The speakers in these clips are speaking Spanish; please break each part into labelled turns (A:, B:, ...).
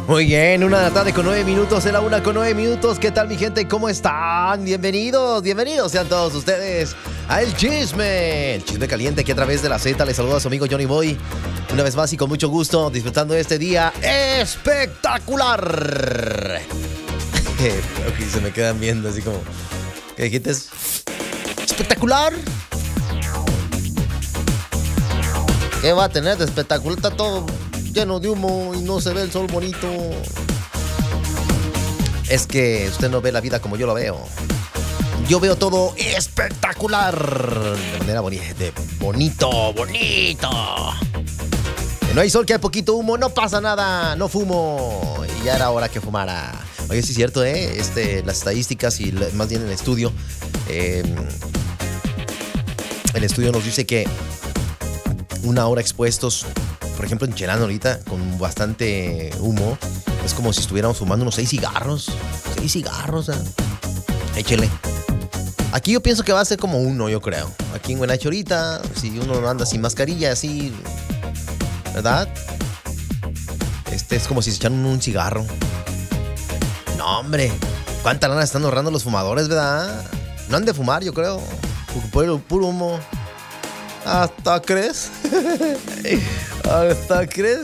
A: Muy bien, 1:09 de la 1:09. ¿Qué tal, mi gente? ¿Cómo están? Bienvenidos sean todos ustedes a El Chisme caliente, aquí a través de la Z. Les saluda a su amigo Johnny Boy, una vez más y con mucho gusto, disfrutando de este día espectacular. Ok, se me quedan viendo así como, ¿qué dijiste? ¿Espectacular? ¿Qué va a tener de espectacular? Está todo lleno de humo y no se ve el sol bonito. Es que usted no ve la vida como yo lo veo. Yo veo todo espectacular, de manera bonito. Que no hay sol, que hay poquito humo, no pasa nada, no fumo. Y ya era hora que fumara. Oye, sí es cierto, las estadísticas y más bien el estudio. El estudio nos dice que una hora expuestos, por ejemplo, en Chelán ahorita, con bastante humo, es como si estuviéramos fumando unos 6 cigarros. 6 cigarros, échele. Aquí yo pienso que va a ser como uno, yo creo. Aquí en Huenache ahorita, si uno anda sin mascarilla, así, ¿verdad? Es como si se echaran un cigarro. No, hombre, cuánta lana están ahorrando los fumadores, ¿verdad? No han de fumar, yo creo, por el puro humo. ¿Hasta crees? ¿Hasta crees?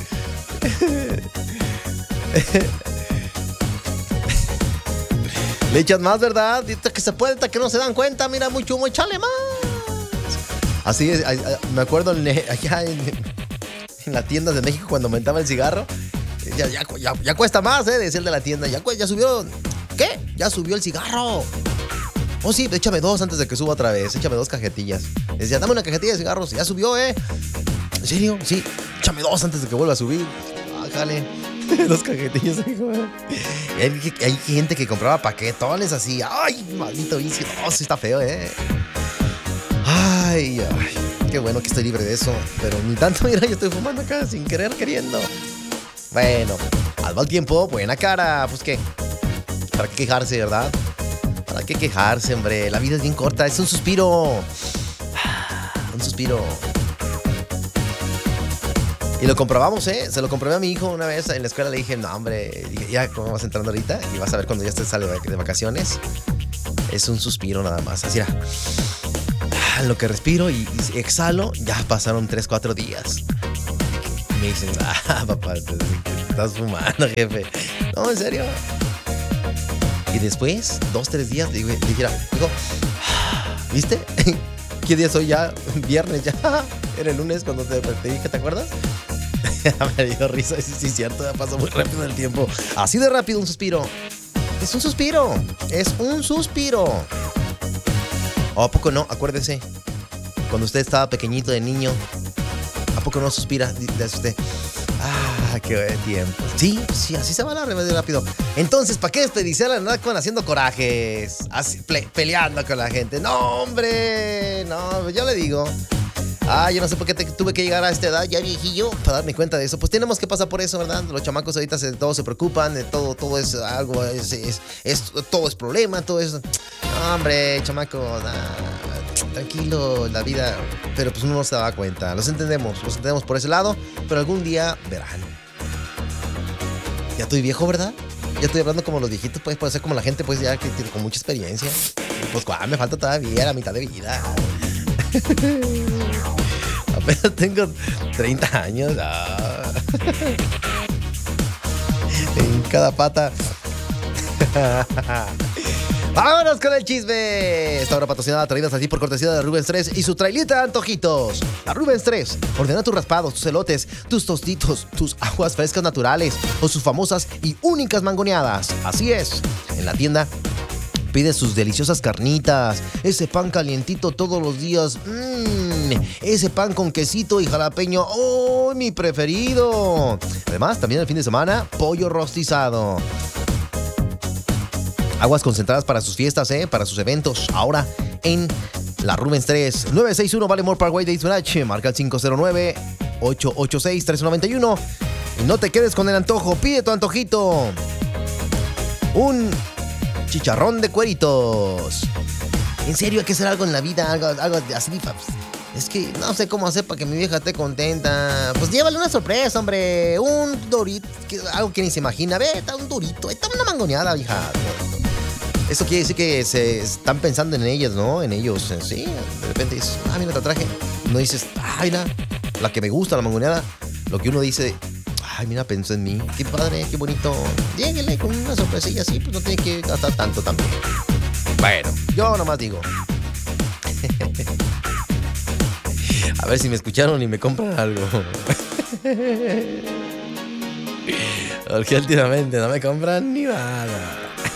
A: Le echas más, ¿verdad? Hasta que se puede, hasta que no se dan cuenta. Mira, mucho humo, échale más. Así es, me acuerdo allá en las tiendas de México cuando aumentaba el cigarro. Ya cuesta más, decía el de la tienda. Ya subió. ¿Qué? Ya subió el cigarro. Oh, sí, échame 2 antes de que suba otra vez. Échame 2 cajetillas. Decía, dame una cajetilla de cigarros. Ya subió, ¿En serio? Sí, échame 2 antes de que vuelva a subir. Bájale. 2 cajetillas. Hay gente que compraba paquetones así. Ay, maldito vicio. No, sí está feo, Ay, qué bueno que estoy libre de eso. Pero ni tanto, mira, yo estoy fumando acá sin querer, queriendo. Bueno, al mal tiempo, buena cara. Pues qué, ¿para qué quejarse, verdad? ¿Para qué quejarse, hombre? La vida es bien corta, es un suspiro. Un suspiro. Y lo comprobamos, Se lo comprobé a mi hijo una vez en la escuela. Le dije, no, hombre, ya como vas entrando ahorita y vas a ver cuando ya te sale de vacaciones. Es un suspiro nada más. Así era. Lo que respiro y exhalo, ya pasaron 3-4 días. Me dicen, papá, estás fumando, jefe. No, en serio. Y después, 2-3 días, digo, ¿viste? ¿Qué día soy ya? Viernes ya. Era el lunes cuando te dije, ¿te acuerdas? Me dio risa, sí, es cierto, ya pasó muy rápido el tiempo. Así de rápido un suspiro. Es un suspiro. ¿O a poco no? Acuérdese, cuando usted estaba pequeñito de niño, ¿a poco no suspira? Dice usted, qué buen tiempo. Sí, así se va la remedio rápido. Entonces, ¿para qué desperdiciar la nada con haciendo corajes? Así, peleando con la gente. No, hombre, no, yo le digo. Yo no sé por qué tuve que llegar a esta edad ya viejillo para darme cuenta de eso. Pues tenemos que pasar por eso, ¿verdad? Los chamacos ahorita todos se preocupan, todo es algo, todo es problema, todo es... No, hombre, chamacos, tranquilo, la vida. Pero pues uno no se da cuenta. Los entendemos por ese lado, pero algún día verán. Ya estoy viejo, ¿verdad? Ya estoy hablando como los viejitos, pues puede ser como la gente, pues ya que tiene con mucha experiencia. Pues me falta todavía la mitad de vida. Apenas tengo 30 años. En cada pata. ¡Vámonos con el chisme! Esta hora patrocinada, traídas así por cortesía de Rubens 3 y su trailita de antojitos. La Rubens 3 ordena tus raspados, tus elotes, tus tostitos, tus aguas frescas naturales o sus famosas y únicas mangoneadas. Así es, en la tienda pide sus deliciosas carnitas, ese pan calientito todos los días, ese pan con quesito y jalapeño, ¡oh, mi preferido! Además, también el fin de semana, pollo rostizado. Aguas concentradas para sus fiestas, para sus eventos. Ahora en la Rubens 3, 961 Baltimore Parkway de East Wenatchee. Marca el 509-886-1391. Y no te quedes con el antojo, pide tu antojito. Un chicharrón de cueritos. En serio, hay que hacer algo en la vida, algo así. Es que no sé cómo hacer para que mi vieja esté contenta. Pues llévale una sorpresa, hombre. Un dorito, algo que ni se imagina. Ve, está un dorito, está una mangoneada, vieja. Eso quiere decir que se están pensando en ellas, ¿no? En ellos, sí. De repente dices, mira, te traje. No dices, mira, la que me gusta, la mangoneada. Lo que uno dice, mira, pensó en mí. Qué padre, qué bonito. Lléguele con una sorpresilla así, pues no tiene que gastar tanto también. Bueno, yo nomás digo. A ver si me escucharon y me compran algo. Porque últimamente no me compran ni nada.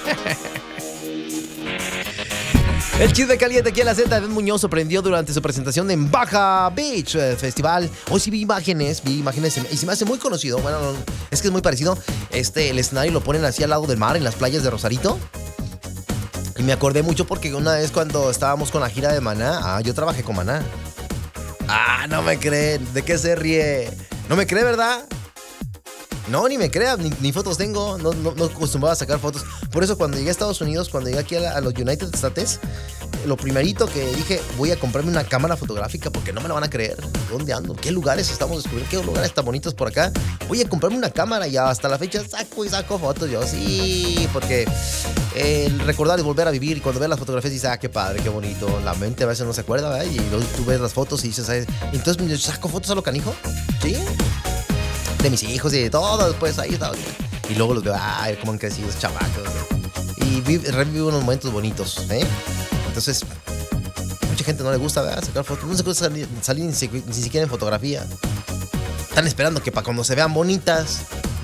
A: El chisme caliente aquí en la Z. Edén Muñoz sorprendió durante su presentación en Baja Beach Festival. Hoy sí vi imágenes y se me hace muy conocido. Bueno, es que es muy parecido. El escenario lo ponen así al lado del mar, en las playas de Rosarito. Y me acordé mucho porque una vez cuando estábamos con la gira de Maná, yo trabajé con Maná. No me creen. ¿De qué se ríe? No me cree, ¿verdad? No, ni me creas, ni fotos tengo. No acostumbraba a sacar fotos. Por eso cuando llegué a Estados Unidos, cuando llegué aquí a los United States, lo primerito que dije, voy a comprarme una cámara fotográfica porque no me la van a creer. ¿Dónde ando? ¿Qué lugares estamos descubriendo? ¿Qué lugares tan bonitos por acá? Voy a comprarme una cámara y hasta la fecha saco fotos yo. Sí, porque el recordar y volver a vivir, y cuando ves las fotografías dices, qué padre, qué bonito. La mente a veces no se acuerda, ¿verdad? Y luego tú ves las fotos y dices, ¿sabes? Entonces yo saco fotos a lo canijo. ¿Sí? De mis hijos y de todo, después ahí estaba. Y luego los veo, cómo han crecido los chamacos. Y revivo unos momentos bonitos, ¿eh? Entonces, mucha gente no le gusta, ¿verdad? Sacar fotos. No se gusta salir ni siquiera en fotografía. Están esperando que para cuando se vean bonitas.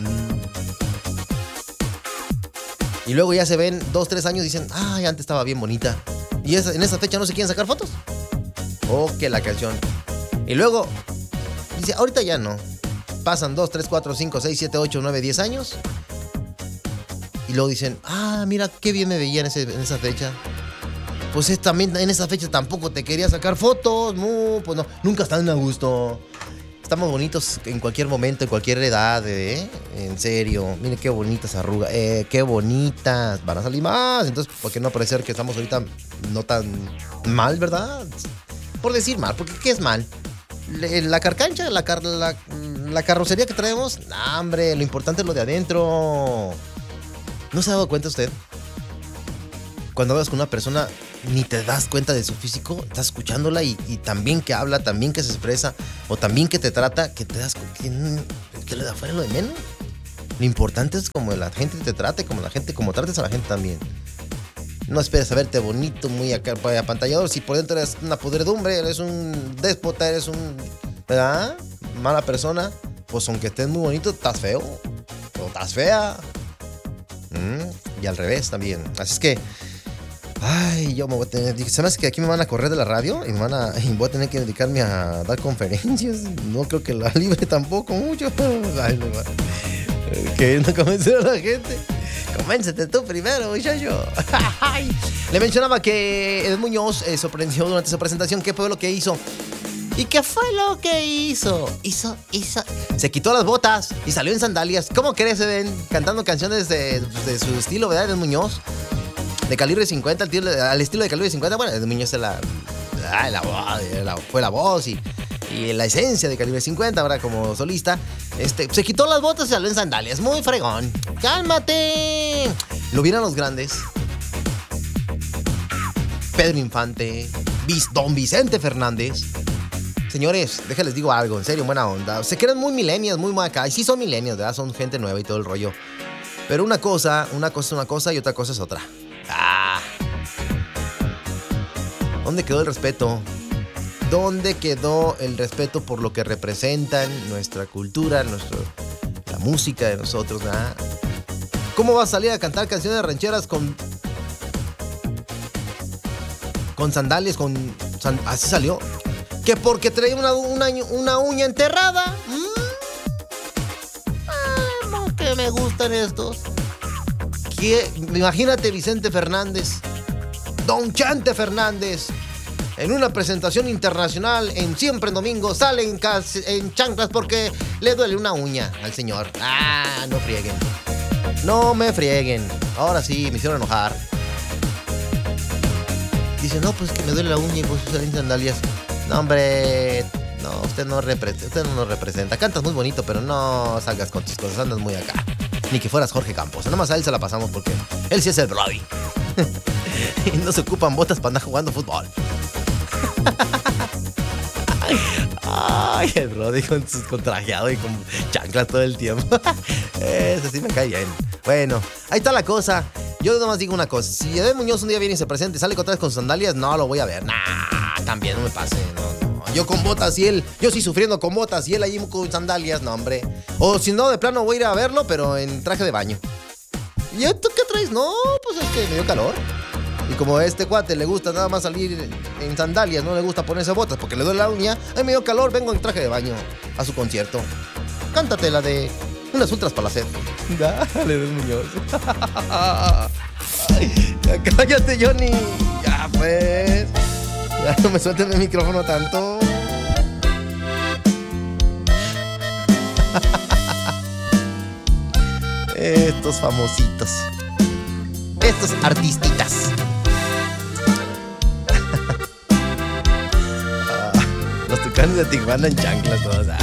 A: Y luego ya se ven 2-3 años y dicen, antes estaba bien bonita. Y en esa fecha no se quieren sacar fotos. Que la canción. Y luego dice, ahorita ya no. Pasan 2, 3, 4, 5, 6, 7, 8, 9, 10 años. Y luego dicen, mira qué bien me veía en esa fecha. Pues también en esa fecha tampoco te quería sacar fotos. Pues no, nunca están a gusto. Estamos bonitos en cualquier momento, en cualquier edad, en serio. Miren qué bonitas arrugas, qué bonitas. Van a salir más. Entonces, ¿por qué no parecer que estamos ahorita no tan mal, verdad? Por decir mal, porque ¿qué es mal? La carcancha, la carrocería que traemos, hombre, lo importante es lo de adentro. ¿No se ha dado cuenta usted? Cuando hablas con una persona, ni te das cuenta de su físico, estás escuchándola y también que habla, también que se expresa, o también que te trata, que te das cuenta que lo de afuera es lo de menos. Lo importante es como la gente te trate, como trates a la gente también. No esperes a verte bonito, muy apantallador. Si por dentro eres una podredumbre, eres un déspota, eres ¿verdad? Mala persona. Pues aunque estés muy bonito, estás feo. O estás fea. Y al revés también. Así es que, yo me voy a tener... Se me hace que aquí me van a correr de la radio y voy a tener que dedicarme a dar conferencias. No creo que la libre tampoco mucho. Queriendo convencer a la gente. Convéncete tú primero, muchacho. Le mencionaba que Edén Muñoz sorprendió durante su presentación. ¿Qué fue lo que hizo? ¿Y qué fue lo que hizo? Se quitó las botas y salió en sandalias. ¿Cómo crees, Edén? Cantando canciones de su estilo, ¿verdad? Edén Muñoz. De calibre 50, al estilo de calibre 50. Bueno, Edén Muñoz es fue la voz y la esencia de calibre 50, ahora como solista. Se quitó las botas y salió en sandalias. Muy fregón. ¡Cálmate! Lo vieron los grandes. Pedro Infante. Don Vicente Fernández. Señores, déjenles digo algo, en serio, buena onda. Se creen muy millennials, muy acá. Y sí son millennials, ¿verdad? Son gente nueva y todo el rollo. Pero una cosa es una cosa y otra cosa es otra. ¿Dónde quedó el respeto? ¿Dónde quedó el respeto por lo que representan nuestra cultura, la música de nosotros? ¿Cómo vas a salir a cantar canciones rancheras con sandalias, así salió? ¿Que porque traía una uña enterrada? No, que me gustan estos. Imagínate Vicente Fernández, Don Chante Fernández, en una presentación internacional Siempre en Domingo, sale en chanclas porque le duele una uña al señor. No frieguen. No me frieguen. Ahora sí, me hicieron enojar. Dice, no, pues que me duele la uña y pues usar en sandalias. No, hombre. No, usted no nos representa. Cantas muy bonito, pero no salgas con tus cosas. Andas muy acá. Ni que fueras Jorge Campos. Nada más a él se la pasamos porque él sí es el Brody. Y no se ocupan botas para andar jugando fútbol. Ay, el Brody con trajeado y con chanclas todo el tiempo. Ese sí me cae bien. Bueno, ahí está la cosa. Yo nomás digo una cosa. Si Edén Muñoz un día viene y se presenta y sale otra vez con sandalias, no lo voy a ver. Nah, también no me pase. No. Yo con botas y él, yo sí sufriendo con botas y él ahí con sandalias, no, hombre. O si no, de plano voy a ir a verlo, pero en traje de baño. ¿Y tú qué traes? No, pues es que me dio calor. Y como a este cuate le gusta nada más salir en sandalias, no le gusta ponerse botas porque le duele la uña, a mí me dio calor, vengo en traje de baño a su concierto. Cántate la de unas ultras para la sed. Dale, Edén Muñoz. Ay, ya cállate, Johnny. Ya pues. Ya no me suelten el micrófono tanto. Estos famositos. Estos artistitas. Los Tucanes de Tijuana en chanclas todos.